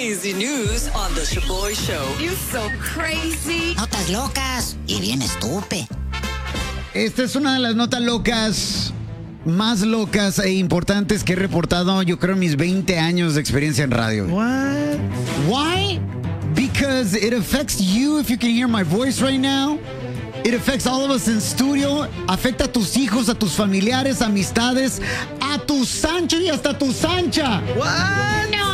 crazy news on The Shaboy Show. You so crazy. Notas locas y bien estúpido. Esta es una de las notas locas más locas e importantes que he reportado, yo creo, en mis 20 años de experiencia en radio. What? Why? Because it affects you, if you can hear my voice right now. It affects all of us in studio. Afecta a tus hijos, a tus familiares, amistades, a tu Sancho y hasta tu Sancha. What? No.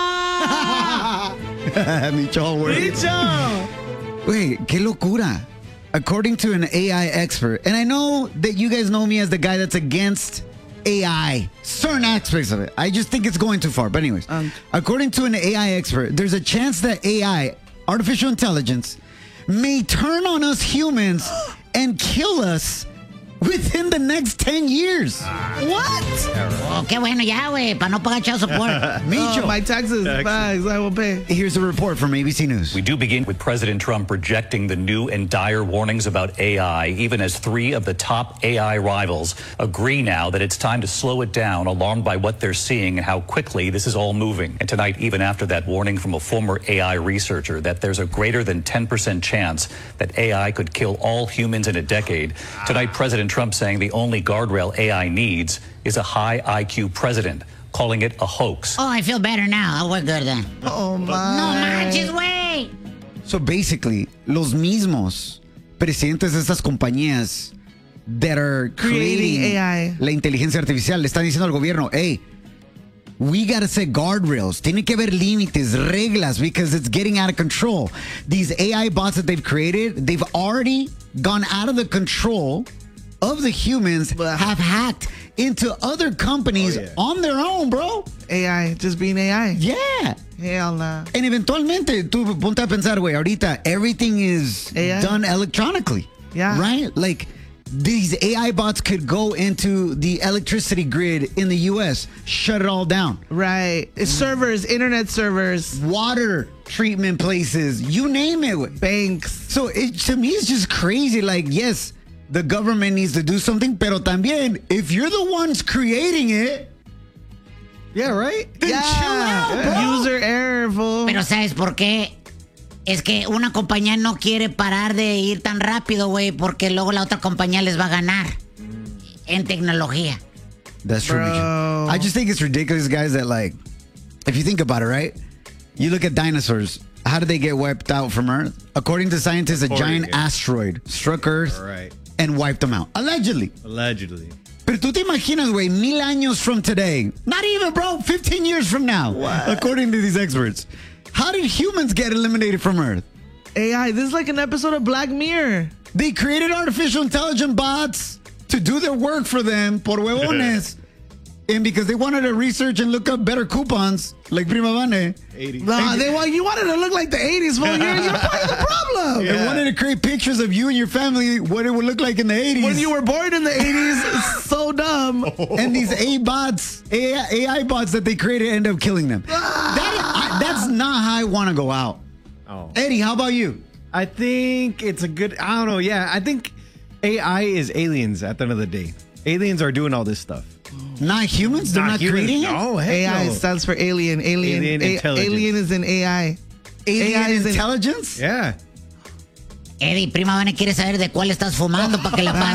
Micho, güey. Micho. Güey, qué locura. According to an AI expert, and I know that you guys know me as the guy that's against AI, certain aspects of it. I just think it's going too far. But anyways, according to an AI expert, there's a chance that AI, artificial intelligence, may turn on us humans and kill us within the next 10 years. What? Oh, qué bueno ya, güey, para no pagar child support. Micho. Oh, my taxes, bags, I will pay. Here's a report from ABC News. We do begin with President Trump rejecting the new and dire warnings about AI, even as 3 of the top AI rivals agree now that it's time to slow it down, alarmed by what they're seeing and how quickly this is all moving. And tonight, even after that warning from a former AI researcher that there's a greater than 10% chance that AI could kill all humans in a decade, tonight President Trump saying the only guardrail AI needs is a high IQ president, calling it a hoax. Oh, I feel better now. We're good then. Oh, my. No manches, güey. So basically, los mismos presidentes de estas compañías that are creating AI. La inteligencia artificial le están diciendo al gobierno, hey, we gotta set guardrails. Tiene que haber límites, reglas, because it's getting out of control. These AI bots that they've created, they've already gone out of the control of the humans, have hacked into other companies on their own, bro. AI, just being AI. Yeah. Hell nah. And eventualmente, tú ponte a pensar, güey, ahorita everything is AI? done electronically. Yeah. Right? Like, these AI bots could go into the electricity grid in the U.S., shut it all down. Right. It's servers, internet servers. Water treatment places, you name it, güey. Banks. So, to me, it's just crazy. Like, yes, the government needs to do something, pero también, if you're the ones creating it, yeah, right? Then chill out, bro. User error, fool. Pero ¿sabes por qué? Es que una compañía no quiere parar de ir tan rápido, güey, porque luego la otra compañía les va a ganar en tecnología. That's true. Bro. I just think it's ridiculous, guys, that, like, if you think about it, right? You look at dinosaurs. How did they get wiped out from Earth? According to scientists, a giant asteroid struck Earth and wiped them out. Allegedly. Pero tú te imaginas, güey, 1000 años from today. Not even, bro. 15 years from now. What? According to these experts. How did humans get eliminated from Earth? AI, this is like an episode of Black Mirror. They created artificial intelligence bots to do their work for them, por huevones. And because they wanted to research and look up better coupons, like Prima Vane. 80s. No, you wanted to look like the 80s, fool. You're part of the problem. They wanted to create pictures of you and your family, what it would look like in the 80s. When you were born in the 80s, it's so dumb. And these AI bots that they created end up killing them. That's not how I want to go out. Oh. Eddie, how about you? I think it's a good, I don't know, yeah. I think AI is aliens at the end of the day. Aliens are doing all this stuff. Not humans? They're not creating it? No, heck AI no. stands for alien. Alien intelligence. Alien is in AI. Alien is intelligence? Yeah. Eddie, prima Vane quiere saber de cuál estás fumando para que la